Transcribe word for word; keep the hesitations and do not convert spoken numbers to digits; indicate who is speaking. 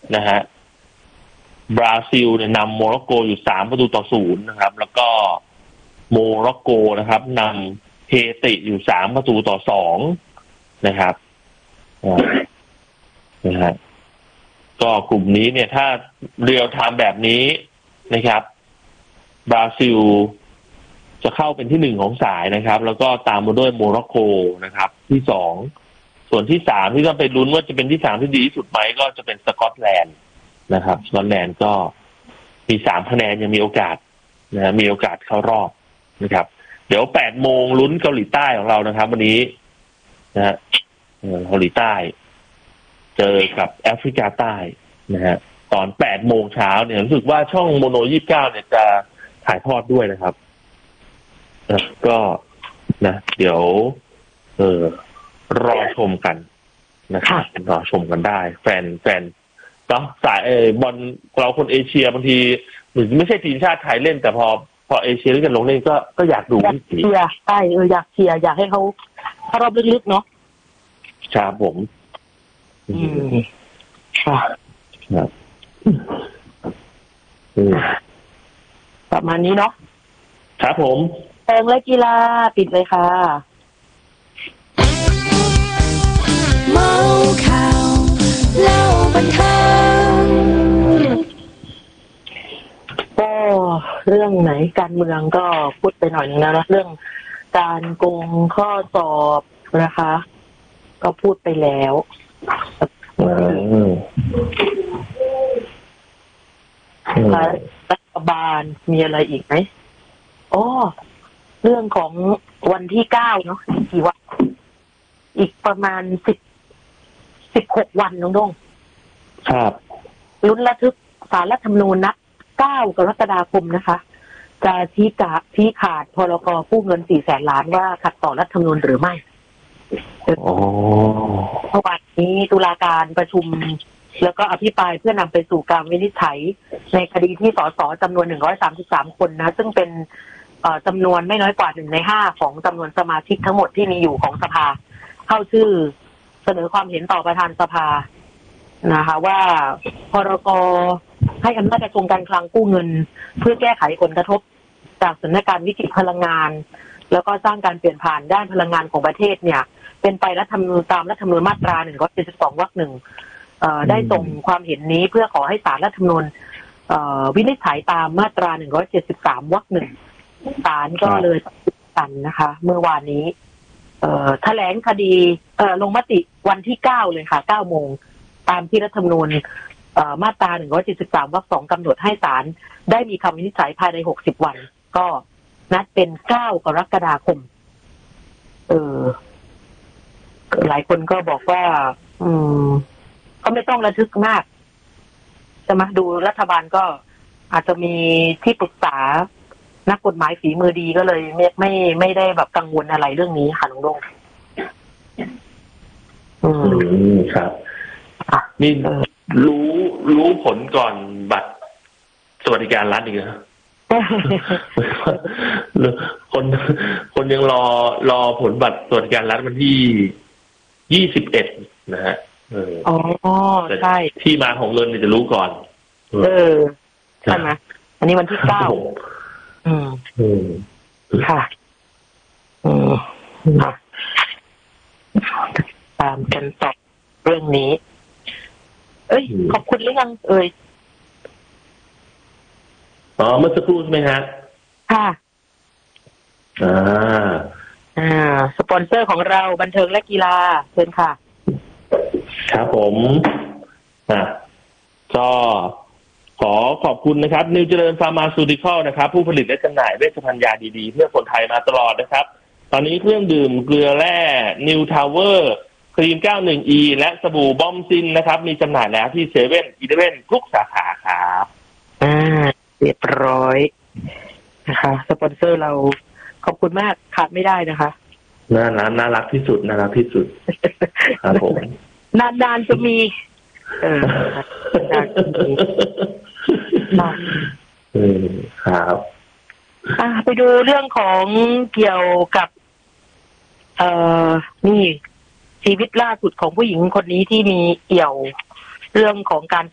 Speaker 1: นะฮะบราซิลเนี่ยนำโมร็อกโกอยู่สามประตูต่อศูนย์นะครับแล้วก็โมร็อกโกนะครับนำเฮติอยู่สามประตูต่อสองนะครับนะฮะก็กลุ่มนี้เนี่ยถ้าเรียลไทม์แบบนี้นะครับบราซิลจะเข้าเป็นที่หนึ่งของสายนะครับแล้วก็ตามมาด้วยโมร็อกโกนะครับที่สองส่วนที่สามที่ต้องไปลุ้นว่าจะเป็นที่สามที่ดีที่สุดไหมก็จะเป็นสกอตแลนด์นะครับสกอตแลนด์ก็มีสามคะแนนยังมีโอกาสนะมีโอกาสเข้ารอบนะครับเดี๋ยวแปดโมงลุ้นเกาหลีใต้ของเรานะครับวันนี้นะฮะเกาหลีใต้เจอกับแอฟริกาใต้นะฮะตอนแปดโมงเช้าเนี่ยรู้สึกว่าช่องโมโนยี่สิบเก้าเนี่ยจะถ่ายทอดด้วยนะครับนะก็นะเดี๋ยวเออรอชมกันนะครับรอชมกันได้แฟนแฟนเนาะสายเออบอลเราคนเอเชียบางทีหรือไม่ใช่ทีมชาติไทยเล่นแต่พอพอเอเชียเล่นกันลงเล่นก็ก็อยากดูที่สี
Speaker 2: เชียร์ใช่เอออยากเชียร์อยากให้เขาเข้ารอบลึกๆเนาะ
Speaker 1: ครับผม
Speaker 2: อืมค่ะ
Speaker 1: ครับ
Speaker 2: ประมาณนี้เนาะ
Speaker 1: ครับผม
Speaker 2: เพลงและกีฬาปิดเลยค่ะ
Speaker 3: เมาข่าวเล่าบันเทิง
Speaker 2: ก็เรื่องไหนการเมืองก็พูดไปหน่อยนึงแล้วนะเรื่องการโกงข้อสอบนะคะก็พูดไปแล้วรัฐบาลมีอะไรอีกไหมอ๋อเรื่องของวันที่เก้าเนาะกี่วันอีกประมาณสิบสิบหกวันน้องดง
Speaker 1: ครับ
Speaker 2: ลุ้นระทึกศาลรัฐธรรมนูญนัดเก้ากรกฎาคมนะคะจะชี้กะชี้ขาดพรกกู้เงินสี่แสนล้านว่าขัดต่อรัฐธรรมนูญหรือไม่
Speaker 1: อ๋อ
Speaker 2: เมื่อวานนี้ตุลาการประชุมแล้วก็อภิปรายเพื่อนำไปสู่การวินิจฉัยในคดีที่สสจำนวนหนึ่งร้อยสามสิบสามคนนะซึ่งเป็นจำนวนไม่น้อยกว่าหนึ่งในห้าของจำนวนสมาชิกทั้งหมดที่มีอยู่ของสภาเข้าชื่อเสนอความเห็นต่อประธานสภานะคะว่าพรกให้อำนาจกระทรวงการคลังกู้เงินเพื่อแก้ไขผลกระทบจากสถานการณ์วิกฤตพลังงานแล้วก็สร้างการเปลี่ยนผ่านด้านพลังงานของประเทศเนี่ยเป็นไปรัฐธรรมนูญตามรัฐธรรมนูญมาตราหนึ่งร้อยเจ็ดสิบสองวรรคหนึ่งได้ส่งความเห็นนี้เพื่อขอให้ศาลรัฐธรรมนูญวินิจฉัยตามมาตราหนึ่งร้อยเจ็ดสิบสามวรรคหนึ่งศาลก็เลยตัดนะคะเมื่อวานนี้แถลงคดีลงมติวันที่เก้าเลยค่ะเก้าโมงตามที่รัฐธรรมนูญมาตราหนึ่งร้อยเจ็ดสิบสามวรรคสองกำหนดให้ศาลได้มีคำวินิจฉัยภายในหกสิบวันก็นัดเป็นเก้ากรกฎาคมเออหลายคนก็บอกว่าอืมก็ไม่ต้องระทึกมากจะมาดูรัฐบาลก็อาจจะมีที่ปรึกษานักกฎหมายฝีมือดีก็เลยไม่ไม่ไม่ได้แบบกังวลอะไรเรื่องนี้ค่ะน้องดง
Speaker 1: อืมครับนี่รู้รู้ผลก่อนบัตรสวัสดิการรัฐอีกนะคนคนยังรอรอผลบัตรสวัสดิการรัฐวันที่ยี่สิบเอ็ดนะฮะเอออ๋อใช่ที่มาของเงินเนี่ยจะรู้ก่อน
Speaker 2: เออใช่ไหมอันนี้วันที่เก้าอืมอืมค่ะอืมค่ะตามกันต่อเรื่องนี้เอ้ยขอบคุณหรือยังเอ่ย
Speaker 1: อ๋อเมื่อสักครู่ใช่ไหมฮะ
Speaker 2: ค่ะ
Speaker 1: อ่า
Speaker 2: อ่าสปอนเซอร์ของเราบันเทิงและกีฬาเชิญค่ะ
Speaker 1: ครับผมอ่ะก็ขอขอบคุณนะครับนิวเจริญฟาร์มาซูติคอลนะครับผู้ผลิตและจำหน่ายเวชภัณฑ์ยาดีๆเพื่อคนไทยมาตลอดนะครับตอนนี้เครื่องดื่มเกลือแร่นิวทาวเวอร์ครีม เก้าสิบเอ็ด อี และสบู่บอมซินนะครับมีจำหน่ายแล้วที่เซเว่นอีเลฟเว่นทุกสาขาครับ
Speaker 2: อ่าเรียบร้อยนะคะสปอนเซอร์เราขอบคุณมากขาดไม่ได้นะคะ
Speaker 1: น่ารักน่ารักที่สุดน่ารักที่สุดครับผม
Speaker 2: นานๆจะมีเออนานๆจะมี
Speaker 1: เออครับ
Speaker 2: อ่ะไปดูเรื่องของเกี่ยวกับเอ่อนี่ชีวิตล่าสุดของผู้หญิงคนนี้ที่มีเกี่ยวเรื่องของการ